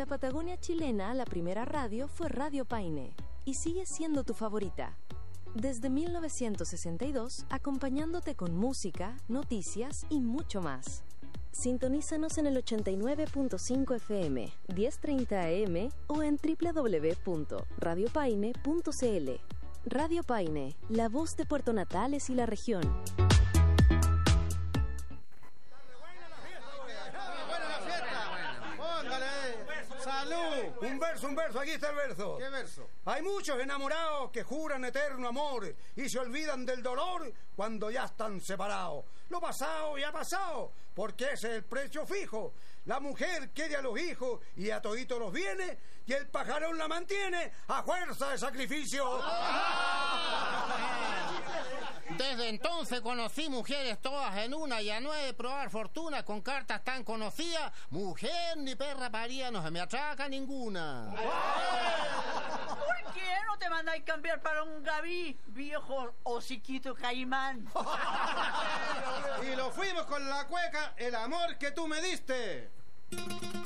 la Patagonia chilena, la primera radio fue Radio Paine y sigue siendo tu favorita. Desde 1962, acompañándote con música, noticias y mucho más. Sintonízanos en el 89.5 FM, 1030 AM o en www.radiopaine.cl. Radio Paine, la voz de Puerto Natales y la región. ¡Salud! Un verso, aquí está el verso. ¿Qué verso? Hay muchos enamorados que juran eterno amor y se olvidan del dolor cuando ya están separados. Lo pasado ya ha pasado, porque ese es el precio fijo. La mujer quiere a los hijos y a toditos los bienes, y el pajarón la mantiene a fuerza de sacrificio. Desde entonces conocí mujeres todas en una, y a no he de probar fortuna con cartas tan conocidas. Mujer ni perra paría, no se me atraca ninguna. ¿Por qué no te mandáis cambiar para un Gaví, viejo hociquito caimán? Y lo fuimos con la cueca, el amor que tú me diste.